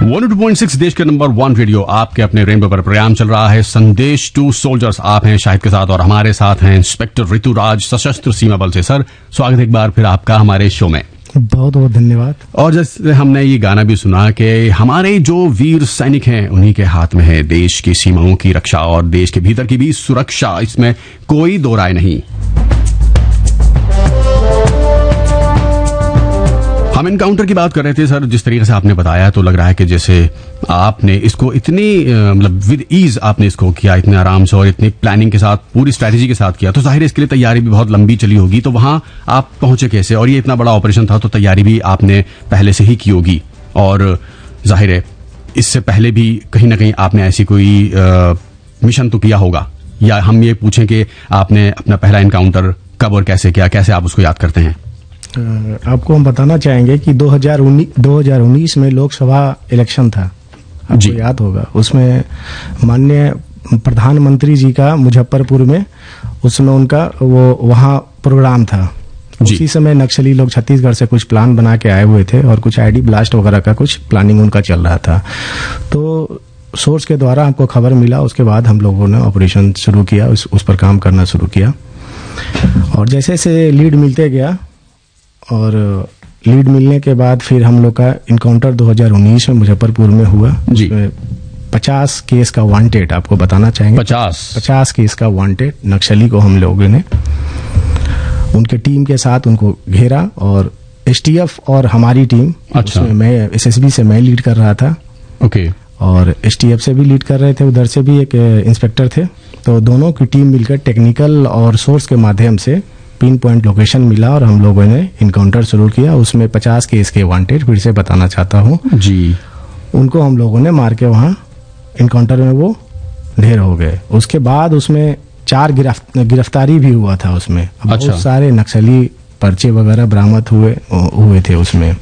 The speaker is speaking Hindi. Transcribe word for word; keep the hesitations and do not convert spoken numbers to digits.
वन टू पॉइंट सिक्स देश के नंबर वन रेडियो आपके अपने रेनबो पर प्रोग्राम चल रहा है संदेश टू सोल्जर्स। आप हैं शाहिद के साथ और हमारे साथ हैं इंस्पेक्टर ऋतुराज सशस्त्र सीमा बल से। सर, स्वागत एक बार फिर आपका हमारे शो में। बहुत बहुत धन्यवाद। और जैसे हमने ये गाना भी सुना कि हमारे जो वीर सैनिक हैं उन्हीं के हाथ में है देश की सीमाओं की रक्षा और देश के भीतर की भी सुरक्षा, इसमें कोई दो राय नहीं। हम इनकाउंटर की बात कर रहे थे सर, जिस तरीके से आपने बताया तो लग रहा है कि जैसे आपने इसको इतनी मतलब विद ईज आपने इसको किया, इतने आराम से और इतनी प्लानिंग के साथ, पूरी स्ट्रैटेजी के साथ किया, तो जाहिर है इसके लिए तैयारी भी बहुत लंबी चली होगी। तो वहां आप पहुंचे कैसे? और ये इतना बड़ा ऑपरेशन था तो तैयारी भी आपने पहले से ही की होगी, और जाहिर है इससे पहले भी कहीं ना कहीं आपने ऐसी कोई आ, मिशन तो किया होगा। या हम ये पूछें कि आपने अपना पहला इनकाउंटर कब और कैसे किया, कैसे आप उसको याद करते हैं? आपको हम बताना चाहेंगे कि दो हज़ार उन्नीस में लोकसभा इलेक्शन था, आपको याद होगा। उसमें माननीय प्रधानमंत्री जी का मुजफ्फरपुर में उस समय उनका वो वहाँ प्रोग्राम था। उसी समय नक्सली लोग छत्तीसगढ़ से कुछ प्लान बना के आए हुए थे और कुछ आईडी ब्लास्ट वगैरह का कुछ प्लानिंग उनका चल रहा था। तो सोर्स के द्वारा हमको खबर मिला, उसके बाद हम लोगों ने ऑपरेशन शुरू किया, उस, उस पर काम करना शुरू किया। और जैसे जैसे लीड मिलते गया और लीड मिलने के बाद फिर हम लोग का इनकाउंटर दो हज़ार उन्नीस में मुजफ्फरपुर में हुआ। जी। पचास केस का वांटेड आपको बताना चाहेंगे। पचास पचास केस का वांटेड नक्सली को हम लोगों ने उनके टीम के साथ उनको घेरा, और एसटीएफ और हमारी टीम, अच्छा। उसमें मैं एसएसबी से मैं लीड कर रहा था। ओके। और एसटीएफ से भी लीड कर रहे थे, उधर से भी एक इंस्पेक्टर थे। तो दोनों की टीम मिलकर टेक्निकल और सोर्स के माध्यम से पिन पॉइंट लोकेशन मिला और हम लोगों ने इनकाउंटर शुरू किया। उसमें पचास केस के वांटेड, फिर से बताना चाहता हूँ जी, उनको हम लोगों ने मार के वहाँ इनकाउंटर में वो ढेर हो गए। उसके बाद उसमें चार गिरफ्त, गिरफ्तारी भी हुआ था उसमें। अच्छा। बहुत सारे नक्सली पर्चे वगैरह बरामद हुए हुए थे उसमें।